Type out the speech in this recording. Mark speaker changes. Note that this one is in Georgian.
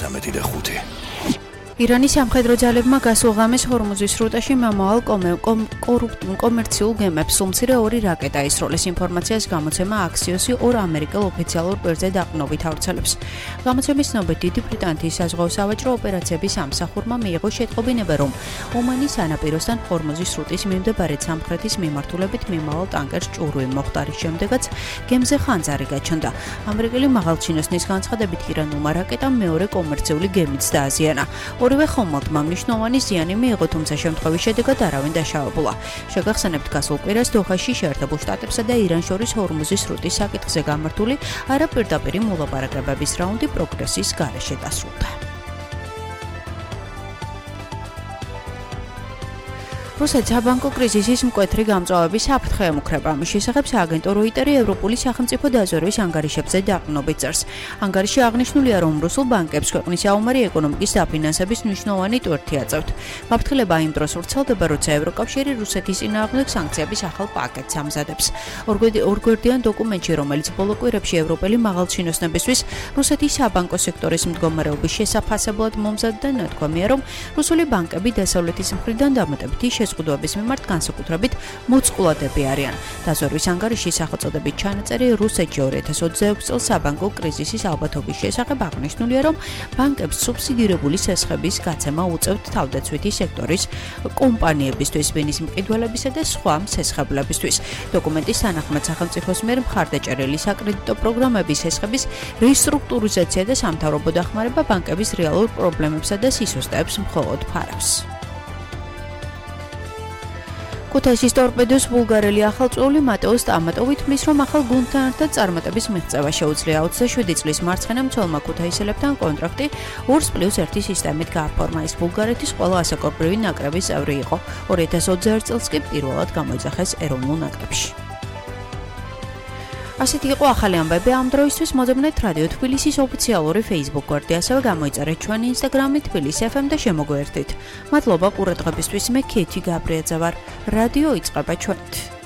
Speaker 1: 13:05.
Speaker 2: ირანის სამხედრო ძალებმა გასულ ღამეს ჰორმუზის სრუტეში მომავალ კომერციულ გემებს სულ-მცირე 2 რაკეტა ისროლეს. ინფორმაციას გამოცემა აქსიოსი 2 ამერიკელ ოფიციალურ პირზე დაყრდნობით ავრცელებს. გამოცემის ცნობით, დიდი ბრიტანეთის საზღვაო სავაჭრო ოპერაციების სამსახურმა მიიღო შეტყობინება, რომ ომანის სანაპიროსთან ჰორმუზის სრუტის მიმდებარე სამხრეთის მიმართულებით მიმავალ ტანკერს ჭურვი მოხდა, რის შემდეგაც გემზე ხანძარი გაჩნდა. ამერიკელი მაღალჩინოსნის განცხადებით, ირანულმა რაკეტამ მეორე კომერციული გემიც დააზიანა. ორივე ხომალდმა მნიშვნელოვანი ზიანი მიიღო, თუმცა შემთხვევის შედეგად არავინ დაშავებულა. შეგახსენებთ, გასულ კვირას დოჰაში შეერთებულ შტატებსა და ირანს შორის ჰორმუზის სრუტის საკითხზე გამართული არაპირდაპირი მოლაპარაკებების რაუნდი პროგრესის გარეშე დასრულდა. რუსეთს საბანკო კრიზისის მკვეთრი გამწვავების საფრთხე ემუქრება. ამის შესახებ სააგენტო როიტერი ევროპული სახელმწიფო დაზვერვის ანგარიშებზე დაყრდნობით წერს. ანგარიში აღნიშნულია, რომ რუსულ ბანკებს ქვეყნის საომარი ეკონომიკის დაფინანსების მნიშვნელოვანი ტვერთი აწევთ. გაფრთხილება იმ დროს ვრცელდება, როცა ევროკავშირი რუსეთის წინააღმდეგ სანქციების ახალ პაკეტს ამზადებს. ორგვერდიან დოკუმენტში, რომელიც ბოლო კვირებში ევროპელი მაღალჩინოსნებისთვის რუსეთის საბანკო სექტორის მდგომარეობის შესაფასებლად მომზადდა, ნათქვამია, რომ რუსული ბანკები დასავლეთის მხრიდან დამატებითი შეზღუდვების მიმართ განსაკუთრებით მოწყვლადები არიან. დაზვერვის ანგარიში სახელწოდებით ჩანაწერი რუსეთში 2026 წელს საბანკო კრიზისის ალბათობის შესახებ აღნიშნულია, რომ ბანკებს სუბსიდირებული სესხების გაცემა უწევთ თავდაცვითი სექტორის კომპანიებისთვის, ვინის მყიდველებისა და სხვა სესხებლებისთვის. დოკუმენტის თანახმად სახელმწიფოს მიერ მხარდაჭერილი საკრედიტო პროგრამების სესხების რესტრუქტურიზაცია და სამთავრობო დახმარება ბანკების რეალურ პრობლემებსა და სისუსტეებს მხოლოდ ფარავს. ქუთაისის ტორპედოს ბულგარელი ახალწეული მატეო სტამატოვი თვლის, რომ ახალ გუნდთან ერთად წარმატების მიღწევა შეუძლია. 27 წლის მარცხენა მცველმა ქუთაისელებთან კონტრაქტი 2+1 სისტემით გააფორმა. ის ბულგარეთის ყველა ასაკობრივი ნაკრების წევრი იყო. 2021 წელს კი პირველად გამოიძახეს ეროვნულ ნაკრებში. ასეთი იყო ახალი ამბები ამ დროისთვის. მოძებნეთ რადიო თბილისის ოფიციალური Facebook გვერდი, ასევე გამოიწერეთ ჩვენი Instagram-ი თბილისი FM და შემოგვიერთდით. მადლობა ყურადღებისთვის. მე ქეთი გაბრიაძე ვარ. რადიო იწყება ჩვენით.